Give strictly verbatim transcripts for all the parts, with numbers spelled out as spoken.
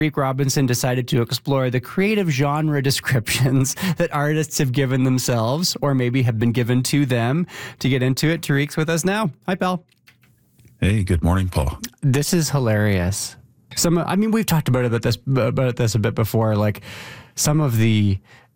Rick Robinson decided to explore the creative genre descriptions that artists have given themselves, or maybe have been given to them. To get into it, Tariq's with us now. Hi, pal. Hey, good morning, Paul. This is hilarious. Some, I mean, we've talked about it, this about this a bit before. Like some of the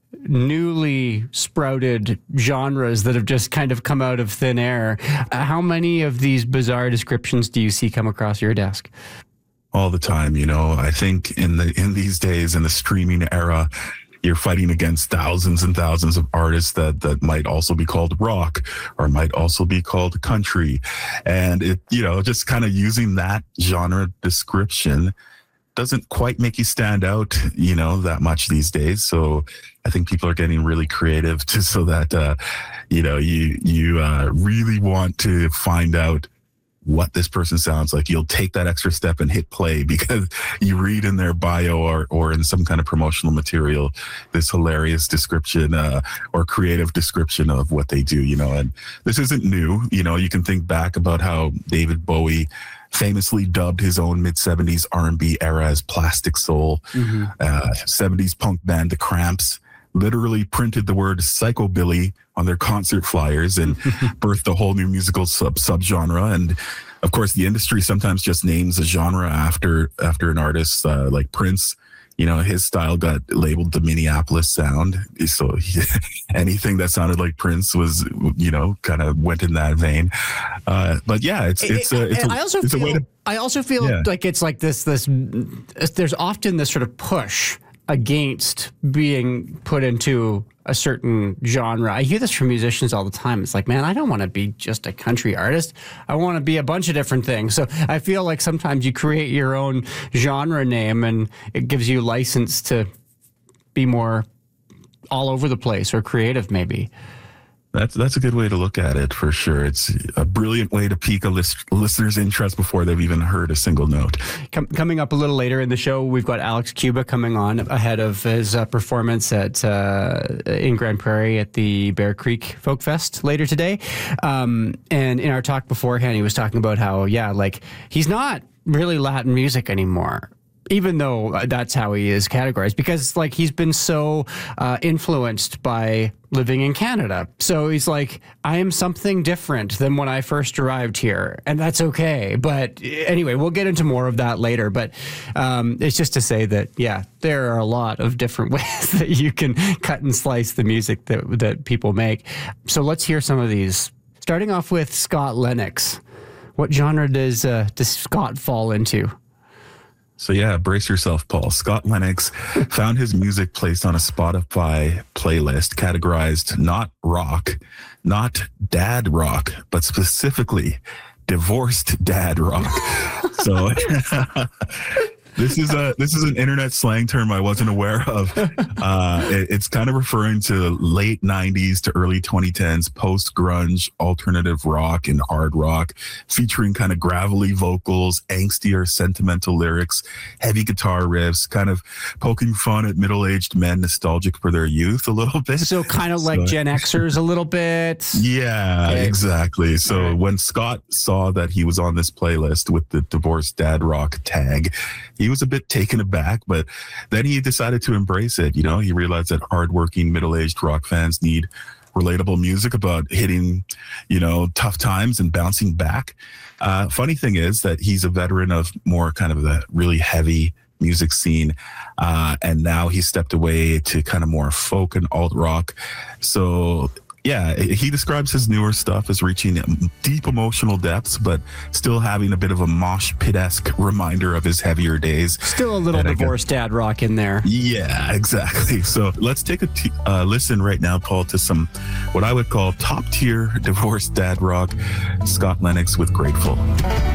newly sprouted genres that have just kind of come out of thin air. How many of these bizarre descriptions do you see come across your desk? All the time, you know. I think in the in these days, in the streaming era, you're fighting against thousands and thousands of artists that that might also be called rock or might also be called country. And it, you know, just kind of using that genre description doesn't quite make you stand out, you know, that much these days. So I think people are getting really creative to, so that, uh, you know, you, you uh, really want to find out what this person sounds like. You'll take that extra step and hit play because you read in their bio or, or in some kind of promotional material, this hilarious description uh, or creative description of what they do, you know, and this isn't new. You know, you can think back about how David Bowie famously dubbed his own mid seventies R and B era as Plastic Soul. Mm-hmm. uh, seventies punk band The Cramps literally printed the word psychobilly on their concert flyers and birthed a whole new musical sub subgenre. And of course, the industry sometimes just names a genre after after an artist, uh, like Prince. You know, his style got labeled the Minneapolis sound. So he, anything that sounded like Prince was, you know, kind of went in that vein. Uh, but yeah, it's it's a, it's a, I also it's feel, a way to. I also feel yeah. like it's like this this. There's often this sort of push against being put into a certain genre. I hear this from musicians all the time. It's like, man, I don't want to be just a country artist. I want to be a bunch of different things. So I feel like sometimes you create your own genre name and it gives you license to be more all over the place or creative maybe. That's that's a good way to look at it, for sure. It's a brilliant way to pique a list, listener's interest before they've even heard a single note. Com- coming up a little later in the show, we've got Alex Cuba coming on ahead of his uh, performance at uh, in Grand Prairie at the Bear Creek Folk Fest later today. Um, and in our talk beforehand, he was talking about how, yeah, like he's not really Latin music anymore, even though that's how he is categorized, because like he's been so uh, influenced by living in Canada. So he's like, I am something different than when I first arrived here, and that's okay. But anyway, we'll get into more of that later. But um, it's just to say that, yeah, there are a lot of different ways that you can cut and slice the music that, that people make. So let's hear some of these. Starting off with Scott Lennox. What genre does uh, does Scott fall into? So yeah, brace yourself, Paul. Scott Lennox found his music placed on a Spotify playlist categorized not rock, not dad rock, but specifically divorced dad rock. So this is a this is an internet slang term I wasn't aware of. Uh, it, it's kind of referring to late nineties to early twenty tens post-grunge alternative rock and hard rock, featuring kind of gravelly vocals, angsty or sentimental lyrics, heavy guitar riffs, kind of poking fun at middle-aged men nostalgic for their youth a little bit. So kind of like so, Gen Xers a little bit. Yeah, okay. Exactly. So right. When Scott saw that he was on this playlist with the divorced dad rock tag, he was a bit taken aback, but then he decided to embrace it. You know, he realized that hardworking middle-aged rock fans need relatable music about hitting, you know, tough times and bouncing back. Uh, funny thing is that he's a veteran of more kind of the really heavy music scene. Uh, and now he stepped away to kind of more folk and alt rock. So yeah, he describes his newer stuff as reaching deep emotional depths, but still having a bit of a mosh pit-esque reminder of his heavier days. Still a little and divorced dad rock in there. Yeah, exactly. So let's take a t- uh, listen right now, Paul, to some what I would call top-tier divorced dad rock. Scott Lennox with Grateful.